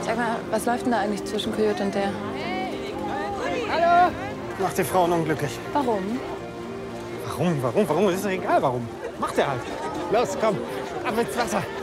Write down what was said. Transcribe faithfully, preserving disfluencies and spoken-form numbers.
Sag mal, was läuft denn da eigentlich zwischen Coyote und der? Hallo! Macht die Frauen unglücklich. Warum? Warum, warum, warum? Ist doch egal, warum. Macht er halt. Los, komm, ab ins Wasser.